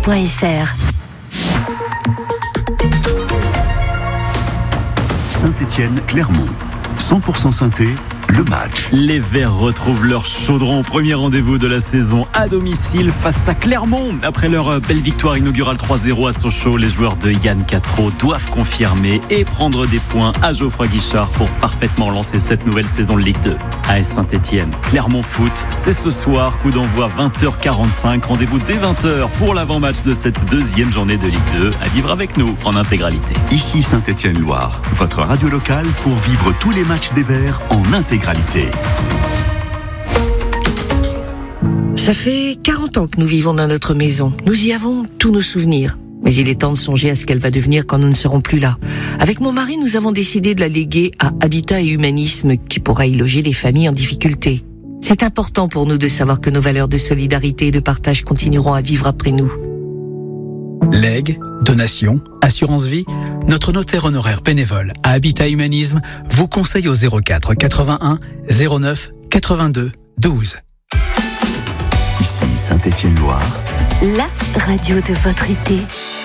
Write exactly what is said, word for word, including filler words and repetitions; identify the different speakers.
Speaker 1: point f r.
Speaker 2: Saint-Étienne-Clermont, cent pour cent Sainté, le match.
Speaker 3: Les Verts retrouvent leur chaudron au premier rendez-vous de la saison à domicile face à Clermont. Après leur belle victoire inaugurale trois zéro à Sochaux, les joueurs de Yann Quatreau doivent confirmer et prendre des points à Geoffroy Guichard pour parfaitement lancer cette nouvelle saison de Ligue deux. A S Saint-Étienne, Clermont Foot, c'est ce soir, coup d'envoi vingt heures quarante-cinq, rendez-vous dès vingt heures pour l'avant-match de cette deuxième journée de Ligue deux, à vivre avec nous en intégralité.
Speaker 2: Ici Saint-Étienne-Loire, votre radio locale pour vivre tous les matchs des Verts en intégralité.
Speaker 4: Ça fait quarante ans que nous vivons dans notre maison. Nous y avons tous nos souvenirs. Mais il est temps de songer à ce qu'elle va devenir quand nous ne serons plus là. Avec mon mari, nous avons décidé de la léguer à Habitat et Humanisme, qui pourra y loger les familles en difficulté. C'est important pour nous de savoir que nos valeurs de solidarité et de partage continueront à vivre après nous.
Speaker 5: Legs, donations, assurance vie, notre notaire honoraire bénévole à Habitat Humanisme vous conseille au zéro quatre quatre-vingt-un zéro neuf quatre-vingt-deux douze.
Speaker 2: Ici Saint-Étienne-Loire,
Speaker 1: la radio de votre été.